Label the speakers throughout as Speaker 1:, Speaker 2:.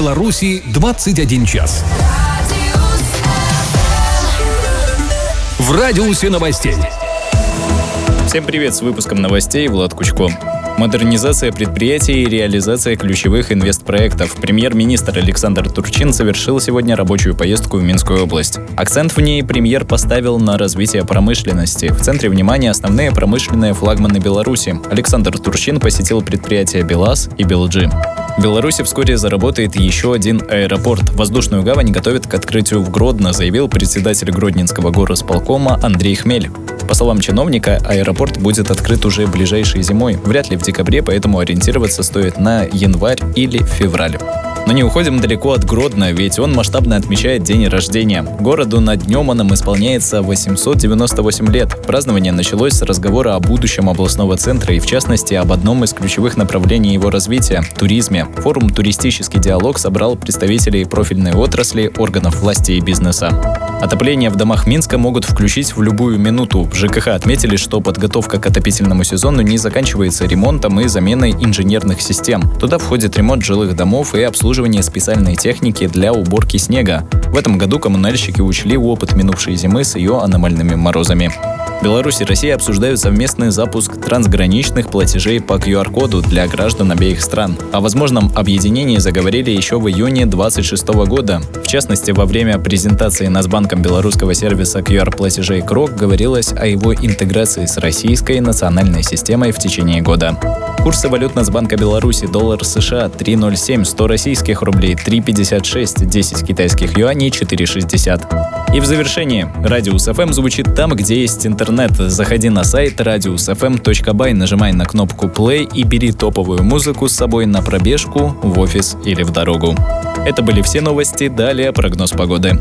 Speaker 1: Беларуси 21 час. В радиусе новостей.
Speaker 2: Всем привет, с выпуском новостей Влад Кучко. Модернизация предприятий и реализация ключевых инвестпроектов. Премьер-министр Александр Турчин совершил сегодня рабочую поездку в Минскую область. Акцент в ней премьер поставил на развитие промышленности. В центре внимания основные промышленные флагманы Беларуси. Александр Турчин посетил предприятия БелАЗ и Белджи. В Беларуси вскоре заработает еще один аэропорт. Воздушную гавань готовят к открытию в Гродно, заявил председатель Гродненского горосполкома Андрей Хмель. По словам чиновника, аэропорт будет открыт уже ближайшей зимой, вряд ли в декабре, поэтому ориентироваться стоит на январь или февраль. Но не уходим далеко от Гродно, ведь он масштабно отмечает день рождения. Городу на днем исполняется 898 лет. Празднование началось с разговора о будущем областного центра и, в частности, об одном из ключевых направлений его развития – туризме. Форум «Туристический диалог» собрал представителей профильной отрасли, органов власти и бизнеса. Отопление в домах Минска могут включить в любую минуту. В ЖКХ отметили, что подготовка к отопительному сезону не заканчивается ремонтом и заменой инженерных систем. Туда входит ремонт жилых домов и обслуживание специальной техники для уборки снега. В этом году коммунальщики учли опыт минувшей зимы с ее аномальными морозами. Беларусь и Россия обсуждают совместный запуск трансграничных платежей по QR-коду для граждан обеих стран. О возможном объединении заговорили еще в июне 2026 года. В частности, во время презентации Нацбанком белорусского сервиса QR-платежей КРОК говорилось о его интеграции с российской национальной системой в течение года. Курсы валют Нацбанка Беларуси: доллар США 3.07, 100 российских рублей 3.56, 10 китайских юаней 4.60. И в завершении, Радиус ФМ звучит там, где есть интернет. Заходи на сайт radiusfm.by, нажимай на кнопку play и бери топовую музыку с собой на пробежку, в офис или в дорогу. Это были все новости, далее прогноз погоды.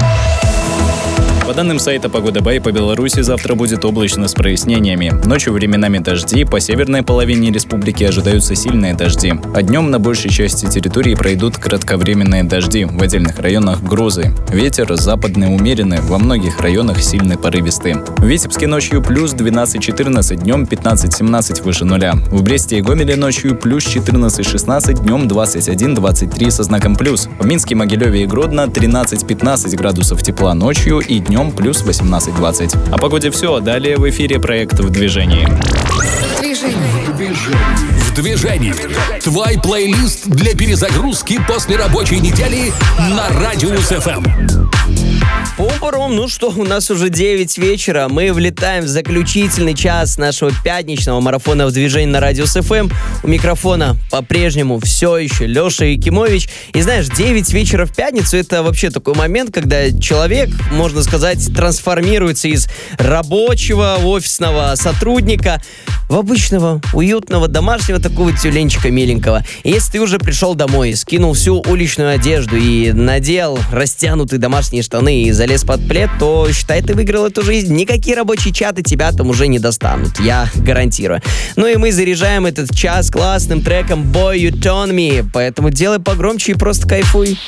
Speaker 2: По данным сайта Погода.бай, по Беларуси завтра будет облачно с прояснениями. Ночью временами дожди, по северной половине республики ожидаются сильные дожди. А днем на большей части территории пройдут кратковременные дожди, в отдельных районах грозы. Ветер западный умеренный, во многих районах сильный порывистый. В Витебске ночью плюс 12-14, днем 15-17 выше нуля. В Бресте и Гомеле ночью плюс 14-16, днем 21-23 со знаком плюс. В Минске, Могилеве и Гродно 13-15 градусов тепла ночью и днем плюс 18-20. О погоде все, далее в эфире проект «В движении».
Speaker 1: В движении. Твой плейлист для перезагрузки после рабочей недели на Радиус ФМ.
Speaker 3: Пум-пурум, ну что, у нас уже 9 вечера. Мы влетаем в заключительный час нашего пятничного марафона «В движении» на Радиус ФМ. У микрофона по-прежнему все еще Леша Якимович. И знаешь, 9 вечера в пятницу — это вообще такой момент, когда человек, можно сказать, трансформируется из рабочего офисного сотрудника в обычного, уютного, домашнего такого тюленчика миленького. И если ты уже пришел домой, скинул всю уличную одежду и надел растянутые домашние штаны и залез под плед, то, считай, ты выиграл эту жизнь. Никакие рабочие чаты тебя там уже не достанут, я гарантирую. Ну и мы заряжаем этот час классным треком «Boy, You Turn Me», поэтому делай погромче и просто кайфуй.